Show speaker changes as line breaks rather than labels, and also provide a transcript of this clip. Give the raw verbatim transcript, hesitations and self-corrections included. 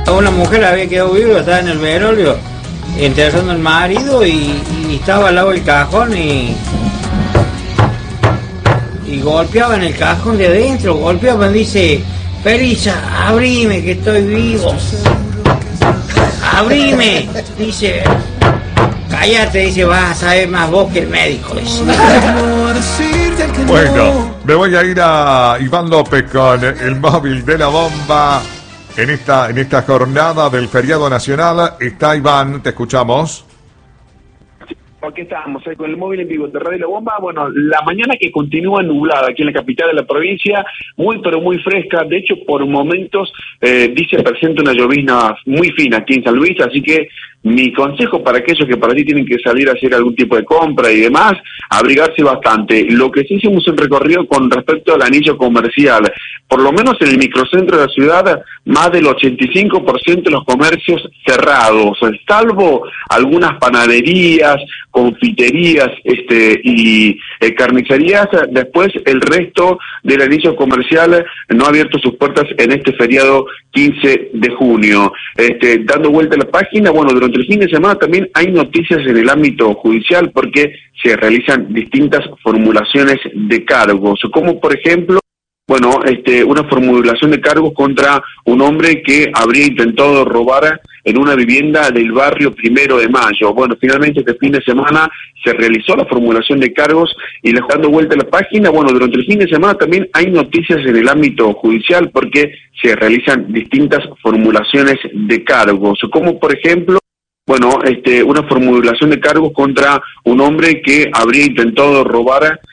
Una mujer había quedado viva, estaba en el velorio, enterrando al marido y, y estaba al lado del cajón y, y golpeaba en el cajón de adentro, golpeaba y dice, Felisa, abrime que estoy vivo, abrime, dice, cállate, dice, vas a saber más vos que el médico, dice.
Bueno, me voy a ir a Iván López con el móvil de la bomba. En esta, en esta jornada del feriado nacional está Iván, te escuchamos.
Aquí estamos, eh, con el móvil en vivo de Radio La Bomba. Bueno, la mañana que continúa nublada aquí en la capital de la provincia, muy pero muy fresca. De hecho, por momentos eh, dice presenta una llovizna muy fina aquí en San Luis, así que mi consejo para aquellos que para ti tienen que salir a hacer algún tipo de compra y demás, abrigarse bastante. Lo que sí hicimos un recorrido con respecto al anillo comercial, por lo menos en el microcentro de la ciudad, más del ochenta y cinco por ciento de los comercios cerrados, salvo algunas panaderías, confiterías este y eh, carnicerías. Después el resto del anillo comercial no ha abierto sus puertas en este feriado quince de junio. Este, dando vuelta a la página, bueno, durante el fin de semana también hay noticias en el ámbito judicial porque se realizan distintas formulaciones de cargos, como por ejemplo, bueno, este, una formulación de cargos contra un hombre que habría intentado robar en una vivienda del barrio Primero de Mayo. Bueno, finalmente este fin de semana se realizó la formulación de cargos y les dando vuelta a la página, bueno, durante el fin de semana también hay noticias en el ámbito judicial porque se realizan distintas formulaciones de cargos, como por ejemplo, bueno, este, una formulación de cargos contra un hombre que habría intentado robar